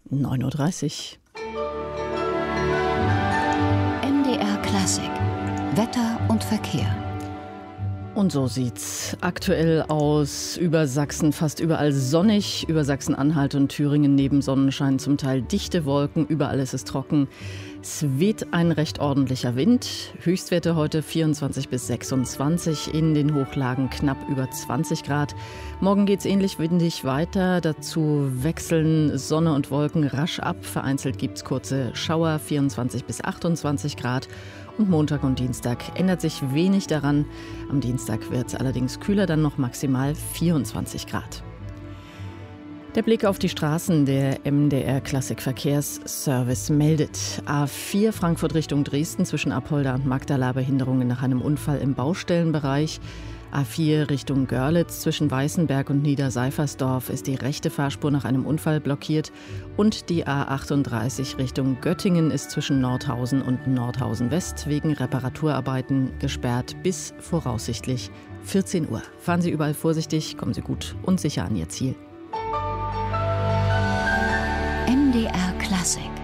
9:30 Uhr. MDR Klassik. Wetter und Verkehr. Und so sieht's aktuell aus. Über Sachsen fast überall sonnig, über Sachsen-Anhalt und Thüringen neben Sonnenschein zum Teil dichte Wolken, überall ist es trocken. Es weht ein recht ordentlicher Wind. Höchstwerte heute 24 bis 26, in den Hochlagen knapp über 20 Grad. Morgen geht's ähnlich windig weiter. Dazu wechseln Sonne und Wolken rasch ab. Vereinzelt gibt's kurze Schauer, 24 bis 28 Grad. Und Montag und Dienstag ändert sich wenig daran. Am Dienstag wird es allerdings kühler, dann noch maximal 24 Grad. Der Blick auf die Straßen. Der MDR Klassikverkehrsservice meldet: A4 Frankfurt Richtung Dresden zwischen Apolda und Magdala Behinderungen nach einem Unfall im Baustellenbereich. A4 Richtung Görlitz zwischen Weißenberg und Niederseifersdorf ist die rechte Fahrspur nach einem Unfall blockiert. Und die A38 Richtung Göttingen ist zwischen Nordhausen und Nordhausen West wegen Reparaturarbeiten gesperrt bis voraussichtlich 14 Uhr. Fahren Sie überall vorsichtig, kommen Sie gut und sicher an Ihr Ziel. MDR Klassik.